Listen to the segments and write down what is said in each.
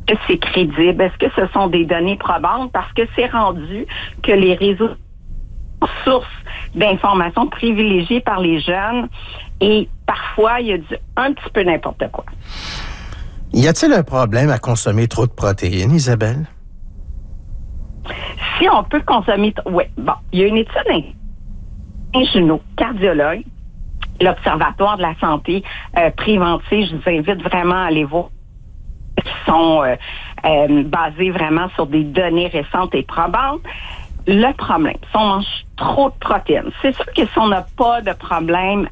que c'est crédible? Est-ce que ce sont des données probantes? Parce que c'est rendu que les réseaux sont source d'informations privilégiées par les jeunes et parfois, il y a un petit peu n'importe quoi. Y a-t-il un problème à consommer trop de protéines, Isabelle? Si on peut consommer... Oui, bon, il y a une étude Junot, cardiologue, l'Observatoire de la santé préventive, je vous invite vraiment à aller voir, qui sont basés vraiment sur des données récentes et probantes. Le problème, si on mange trop de protéines, c'est sûr que si on n'a pas de problème...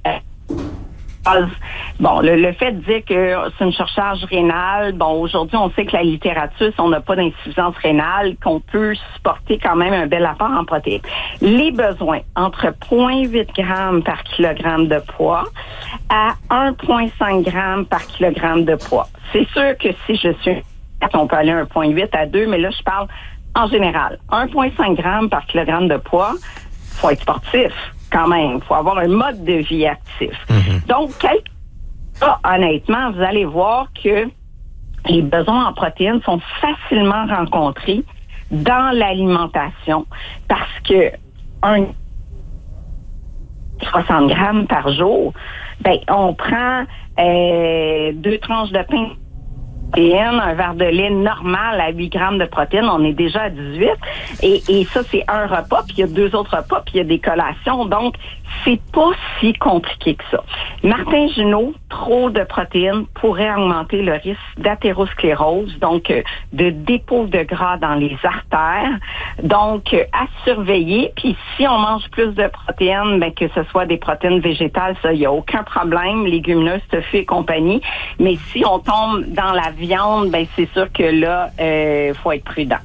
Bon, le fait de dire que c'est une surcharge rénale, bon, aujourd'hui, on sait que la littérature, si on n'a pas d'insuffisance rénale, qu'on peut supporter quand même un bel apport en protéines. Les besoins, entre 0,8 g par kilogramme de poids à 1,5 g par kilogramme de poids. C'est sûr que si je suis... On peut aller à 1,8 à 2, mais là, je parle en général. 1,5 g par kilogramme de poids, il faut être sportif. Quand même, il faut avoir un mode de vie actif. Donc, honnêtement, vous allez voir que les besoins en protéines sont facilement rencontrés dans l'alimentation parce que 60 grammes par jour, ben on prend 2 tranches de pain, un verre de lait normal à 8 grammes de protéines, on est déjà à 18. Et ça, c'est un repas, puis il y a 2 autres repas, puis il y a des collations. Donc, c'est pas si compliqué que ça. Martin Junot, trop de protéines pourrait augmenter le risque d'athérosclérose, donc de dépôt de gras dans les artères. Donc, à surveiller. Puis, si on mange plus de protéines, ben que ce soit des protéines végétales, ça, il n'y a aucun problème. Légumineuses, tofu et compagnie. Mais si on tombe dans la viande, ben c'est sûr que là, faut être prudent.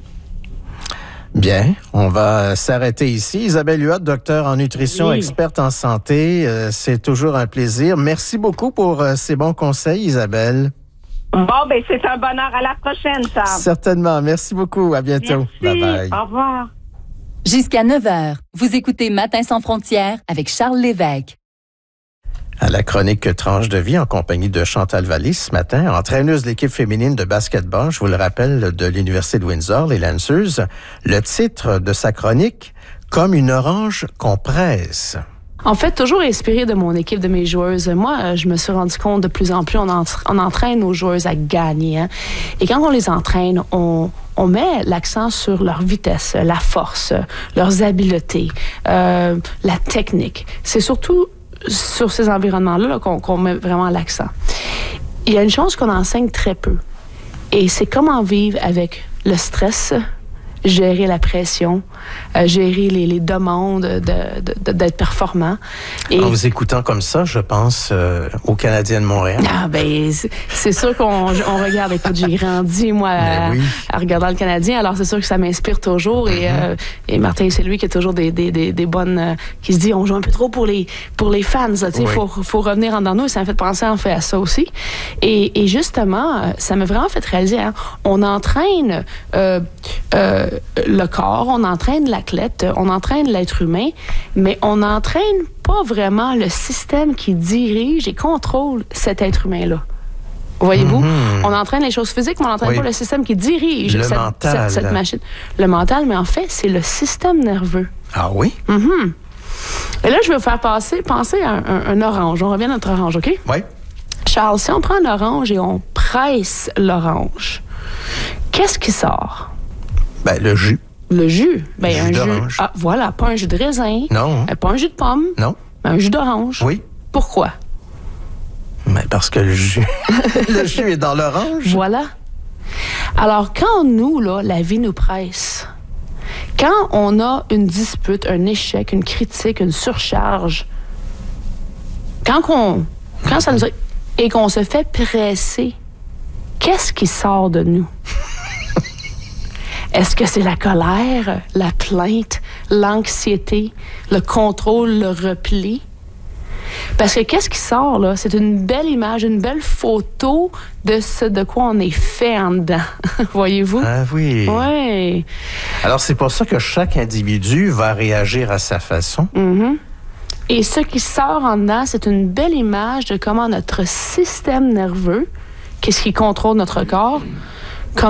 Bien, on va s'arrêter ici. Isabelle Huot, docteur en nutrition, experte en santé. C'est toujours un plaisir. Merci beaucoup pour ces bons conseils, Isabelle. Bon, ben c'est un bonheur. À la prochaine, Sam. Certainement. Merci beaucoup. À bientôt. Merci. Bye-bye. Au revoir. Jusqu'à 9h, vous écoutez Matin sans frontières avec Charles Lévesque. À la chronique Tranche de vie en compagnie de Chantal Vallée ce matin, entraîneuse de l'équipe féminine de basketball, je vous le rappelle, de l'Université de Windsor, les Lancers. Le titre de sa chronique, « Comme une orange qu'on presse ». En fait, toujours inspirée de mon équipe, de mes joueuses, moi, je me suis rendu compte de plus en plus, on entraîne nos joueuses à gagner. Hein? Et quand on les entraîne, on met l'accent sur leur vitesse, la force, leurs habiletés, la technique. C'est surtout sur ces environnements-là qu'on met vraiment l'accent. Il y a une chose qu'on enseigne très peu, et c'est comment vivre avec le stress, gérer la pression, gérer les demandes d'être performant. Et en vous écoutant comme ça, je pense aux Canadiens de Montréal. Ah ben, c'est sûr qu'on regarde. Écoute, j'ai grandi, moi, à regarder le Canadien, alors c'est sûr que ça m'inspire toujours. Et Martin, c'est lui qui a toujours des bonnes... qui se dit, on joue un peu trop pour les fans. Tu sais, faut revenir en dedans nous. Ça m'a fait penser en fait à ça aussi. Et justement, ça m'a vraiment fait réaliser, hein, on entraîne... le corps, on entraîne l'athlète, on entraîne l'être humain, mais on n'entraîne pas vraiment le système qui dirige et contrôle cet être humain-là. Voyez-vous? On entraîne les choses physiques, mais on n'entraîne pas le système qui dirige cette machine. Le mental, mais en fait, c'est le système nerveux. Ah oui? Et là, je vais vous faire penser à un orange. On revient à notre orange, OK? Oui. Charles, si on prend l'orange et on presse l'orange, qu'est-ce qui sort? Ben, le jus. Le jus? Ben, jus un d'orange. jus. Ah, voilà, pas un jus de raisin. Non. Pas un jus de pomme. Non. Mais un jus d'orange. Oui. Pourquoi? Ben, parce que le jus, le jus est dans l'orange. Voilà. Alors, quand nous, là, la vie nous presse, quand on a une dispute, un échec, une critique, une surcharge, quand ça nous et qu'on se fait presser, qu'est-ce qui sort de nous? Est-ce que c'est la colère, la plainte, l'anxiété, le contrôle, le repli? Parce que qu'est-ce qui sort, là? C'est une belle image, une belle photo de ce de quoi on est fait en dedans. Voyez-vous? Ah oui. Oui. Alors, c'est pour ça que chaque individu va réagir à sa façon. Et ce qui sort en dedans, c'est une belle image de comment notre système nerveux, qu'est-ce qui contrôle notre corps,